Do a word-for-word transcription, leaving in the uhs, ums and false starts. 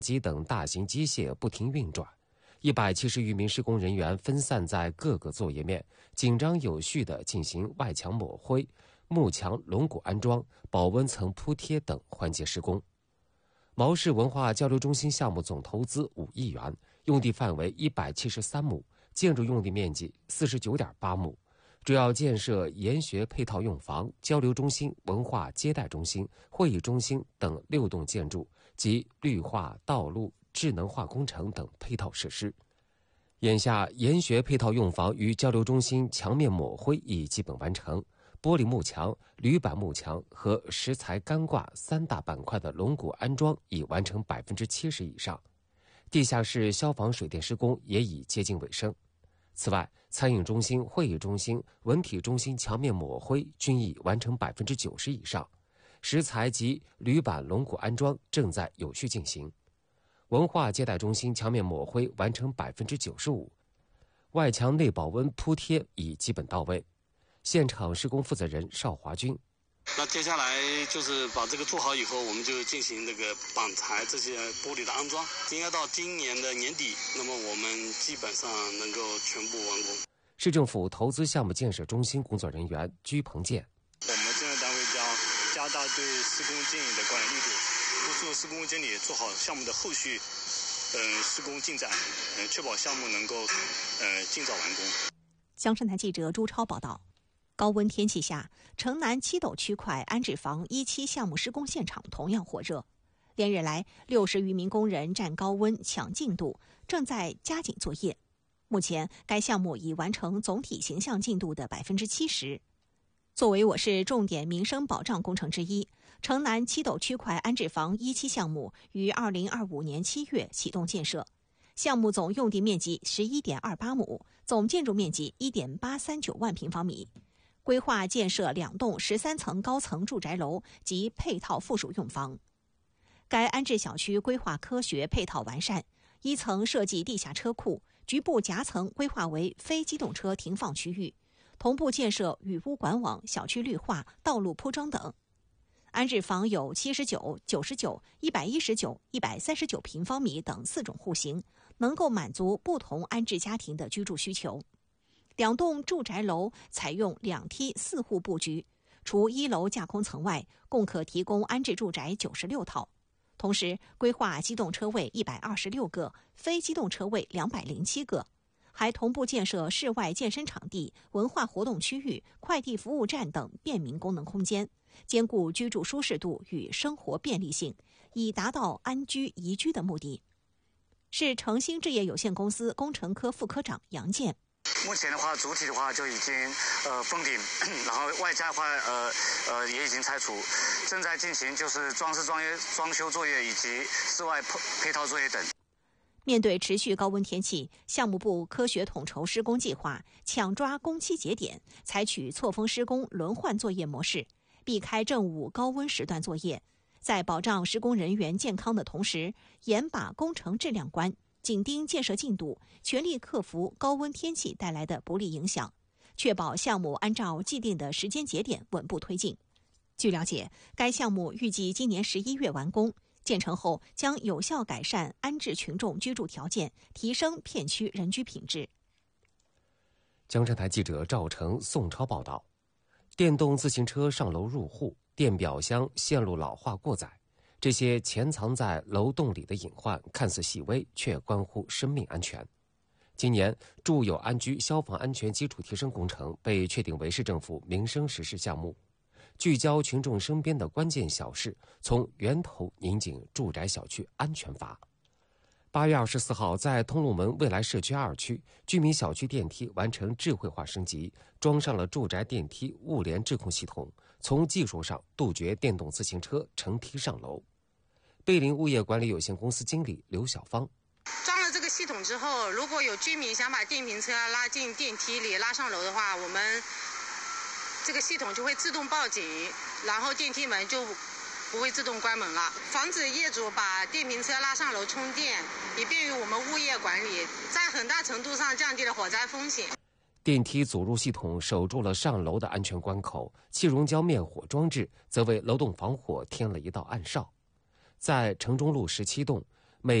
机等大型机械不停运转，一百七十余名施工人员分散在各个作业面，紧张有序地进行外墙抹灰、幕墙龙骨安装、保温层铺贴等环节施工。毛氏文化交流中心项目总投资五亿元，用地范围一百七十三亩，建筑用地面积四十九点八亩，主要建设研学配套用房、交流中心、文化接待中心、会议中心等六栋建筑及绿化、道路、智能化工程等配套设施。眼下，研学配套用房与交流中心墙面抹灰已基本完成，玻璃幕墙、铝板幕墙和石材干挂三大板块的龙骨安装已完成百分之七十以上，地下室消防水电施工也已接近尾声。此外，餐饮中心、会议中心、文体中心墙面抹灰均已完成百分之九十以上，石材及铝板龙骨安装正在有序进行。文化接待中心墙面抹灰完成百分之九十五，外墙内保温铺贴已基本到位。现场施工负责人邵华军： 那接下来就是把这个做好以后，我们就进行这个板材这些玻璃的安装，应该到今年的年底，那么我们基本上能够全部完工。 市政府投资项目建设中心工作人员居鹏建： 我们建设单位将加大对施工经理的管理力度，督促施工经理做好项目的后续嗯施工进展，嗯确保项目能够嗯尽早完工。 江山台记者朱超报道。高温天气下，城南七斗区块安置房一期项目施工现场同样火热。连日来，六十余名工人战高温抢进度，正在加紧作业。目前，该项目已完成总体形象进度的百分之七十。作为我市重点民生保障工程之一，城南七斗区块安置房一期项目于二零二五年七月启动建设。项目总用地面积十一点二八亩，总建筑面积一点八三九万平方米。规划建设两栋十三层高层住宅楼及配套附属用房。该安置小区规划科学，配套完善，一层设计地下车库，局部夹层规划为非机动车停放区域，同步建设雨污管网、小区绿化、道路铺装等。安置房有七十九、九十九、一百一十九、一百三十九平方米等四种户型，能够满足不同安置家庭的居住需求。两栋住宅楼采用两梯四户布局，除一楼架空层外，共可提供安置住宅九十六套。同时，规划机动车位一百二十六个，非机动车位两百零七个，还同步建设室外健身场地、文化活动区域、快递服务站等便民功能空间，兼顾居住舒适度与生活便利性，以达到安居宜居的目的。市诚兴置业有限公司工程科副科长杨健： 目前的话，主体的话就已经呃封顶，然后外加的话呃呃也已经拆除，正在进行就是装饰装业装修作业以及室外配套作业等。 面对持续高温天气，项目部科学统筹施工计划，抢抓工期节点，采取错峰施工轮换作业模式，避开正午高温时段作业，在保障施工人员健康的同时，严把工程质量关，紧盯建设进度，全力克服高温天气带来的不利影响，确保项目按照既定的时间节点稳步推进。据了解，该项目预计今年十一月完工，建成后将有效改善安置群众居住条件，提升片区人居品质。 江山台记者赵成、宋超报道：电动自行车上楼入户，电表箱线路老化过载，这些潜藏在楼洞里的隐患看似细微，却关乎生命安全。今年，住友安居消防安全基础提升工程被确定为市政府民生实事项目，聚焦群众身边的关键小事，从源头拧紧住宅小区安全阀。八月二十四号，在通路门未来社区二区，居民小区电梯完成智慧化升级，装上了住宅电梯物联智控系统，从技术上杜绝电动自行车乘梯上楼。贝林物业管理有限公司经理刘小芳： 装了这个系统之后，如果有居民想把电瓶车拉进电梯里拉上楼的话，我们这个系统就会自动报警，然后电梯门就不会自动关门了，防止业主把电瓶车拉上楼充电，以便于我们物业管理，在很大程度上降低了火灾风险。 电梯阻入系统守住了上楼的安全关口，气溶胶灭火装置则为楼栋防火添了一道暗哨。在城中路十七栋，